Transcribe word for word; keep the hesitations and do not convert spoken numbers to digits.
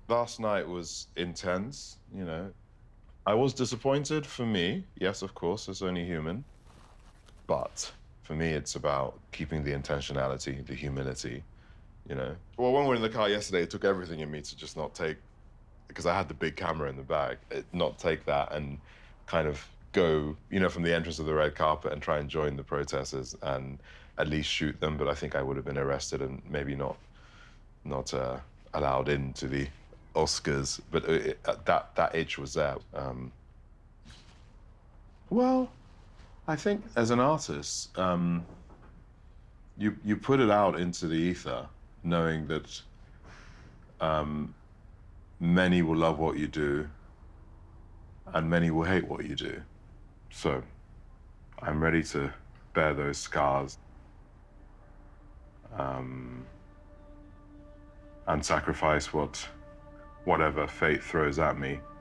Last night was intense, you know. I was disappointed for me. Yes, of course, it's only human. But for me, it's about keeping the intentionality, the humility, you know. Well, when we were in the car yesterday, it took everything in me to just not take, because I had the big camera in the bag, it, not take that and kind of go, you know, from the entrance of the red carpet and try and join the protesters and at least shoot them. But I think I would have been arrested and maybe not not uh, allowed into the Oscars. But it, it, that that itch was there. Um, well, I think as an artist, um, you you put it out into the ether, knowing that um, many will love what you do, and many will hate what you do. So I'm ready to bear those scars um, and sacrifice what whatever fate throws at me